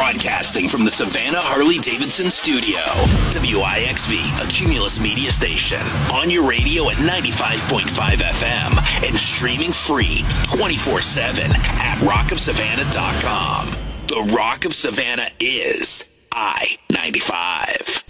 Broadcasting from the Savannah Harley-Davidson studio. WIXV, a Cumulus media station. On your radio at 95.5 FM and streaming free 24/7 at rockofsavannah.com. The Rock of Savannah is I-95.